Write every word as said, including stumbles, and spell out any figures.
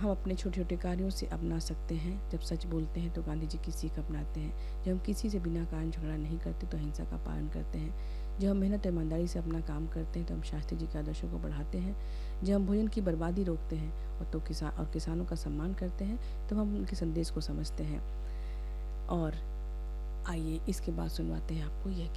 हम अपने छोटे छोटे कार्यों से अपना सकते हैं। जब सच बोलते हैं तो गांधी जी की सीख अपनाते हैं। जब हम किसी से बिना कारण झगड़ा नहीं करते तो अहिंसा का पालन करते हैं। जब हम मेहनत ईमानदारी से अपना काम करते हैं तो हम शास्त्री जी के आदर्शों को बढ़ाते हैं। जब हम भोजन की बर्बादी रोकते हैं और तो किसान और किसानों का सम्मान करते हैं तो हम उनके संदेश को समझते हैं। और आइए इसके बाद सुनवाते हैं आपको यह